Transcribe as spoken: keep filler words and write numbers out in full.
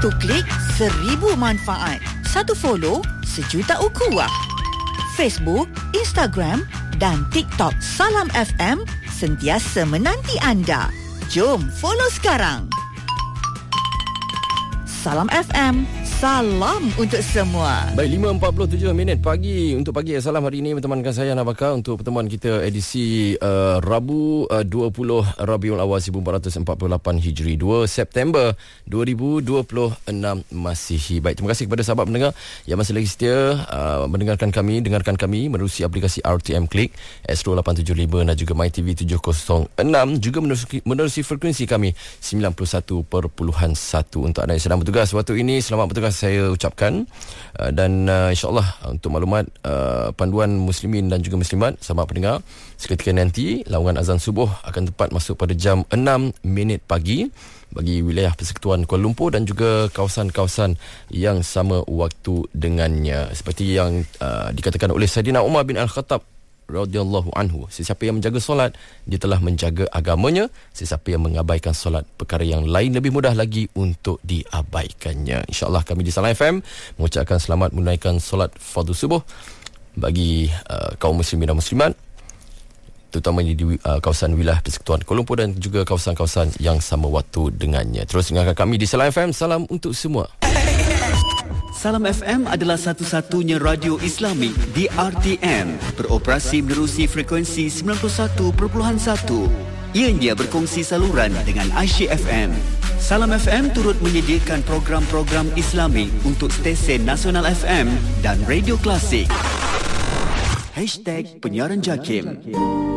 Satu klik, seribu manfaat. Satu follow, sejuta ukhuwah. Facebook, Instagram dan TikTok Salam F M sentiasa menanti anda. Jom follow sekarang. Salam F M, salam untuk semua. Baik, lima empat puluh tujuh minit pagi. Untuk pagi Salam hari ini bertemankan saya Ana Bakar untuk pertemuan kita edisi uh, Rabu uh, dua puluh Rabiul Awal seribu empat ratus empat puluh lapan Hijri, dua September dua ribu dua puluh enam Masihi. Baik, terima kasih kepada sahabat pendengar yang masih lagi setia uh, mendengarkan kami, dengarkan kami menerusi aplikasi R T M Click, Astro lapan tujuh lima dan juga MyTV tujuh kosong enam, juga menerusi, menerusi frekuensi kami sembilan puluh satu perpuluhan satu. Untuk anda yang sedang bertugas waktu ini, selamat bertugas saya ucapkan, uh, dan uh, insyaAllah untuk maklumat uh, panduan muslimin dan juga muslimat, sahabat pendengar, seketika nanti laungan azan subuh akan tepat masuk pada jam enam minit pagi bagi wilayah Persekutuan Kuala Lumpur dan juga kawasan-kawasan yang sama waktu dengannya. Seperti yang uh, dikatakan oleh Saidina Umar bin Al-Khattab radhiyallahu anhu, sesiapa yang menjaga solat, dia telah menjaga agamanya. Sesiapa yang mengabaikan solat, perkara yang lain lebih mudah lagi untuk diabaikannya. InsyaAllah kami di Salam F M mengucapkan selamat menunaikan solat fardu subuh bagi uh, kaum muslimin dan muslimat, terutama di uh, kawasan wilayah Persekutuan Kuala Lumpur dan juga kawasan-kawasan yang sama waktu dengannya. Terus dengarkan kami di Salam F M, salam untuk semua. Salam F M adalah satu-satunya radio Islami di R T M, beroperasi menerusi frekuensi sembilan puluh satu perpuluhan satu. Ianya berkongsi saluran dengan Aisyah F M. Salam F M turut menyediakan program-program Islami untuk stesen Nasional F M dan Radio Klasik. Hashtag Penyiaran Jakim.